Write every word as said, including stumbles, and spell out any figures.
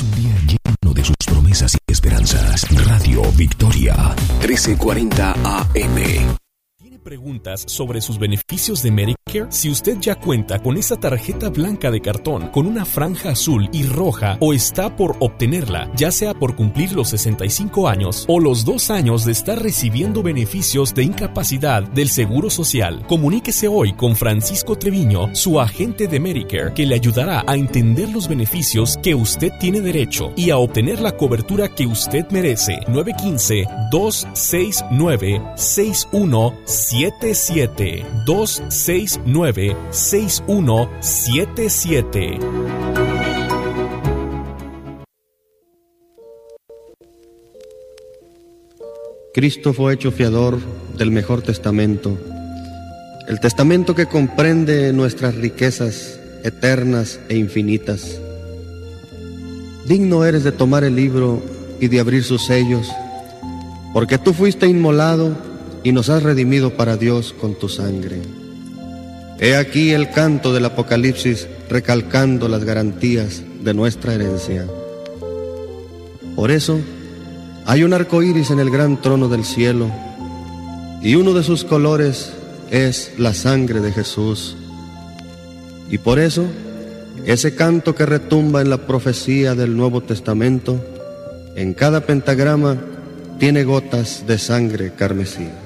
un día lleno de sus promesas y esperanzas. Radio Victoria, trece cuarenta A M. ¿Tiene preguntas sobre sus beneficios de Medicare? Si usted ya cuenta con esa tarjeta blanca de cartón con una franja azul y roja o está por obtenerla, ya sea por cumplir los sesenta y cinco años o los dos años de estar recibiendo beneficios de incapacidad del Seguro Social, comuníquese hoy con Francisco Treviño, su agente de Medicare, que le ayudará a entender los beneficios que usted tiene derecho y a obtener la cobertura que usted merece. nueve uno cinco, dos seis nueve, seis uno siete siete. dos seis nueve, seis uno siete siete. Cristo fue hecho fiador del mejor testamento, el testamento que comprende nuestras riquezas eternas e infinitas. Digno eres de tomar el libro y de abrir sus sellos, porque tú fuiste inmolado y nos has redimido para Dios con tu sangre. He aquí el canto del Apocalipsis recalcando las garantías de nuestra herencia. Por eso, hay un arco iris en el gran trono del cielo, y uno de sus colores es la sangre de Jesús. Y por eso, ese canto que retumba en la profecía del Nuevo Testamento, en cada pentagrama tiene gotas de sangre carmesí.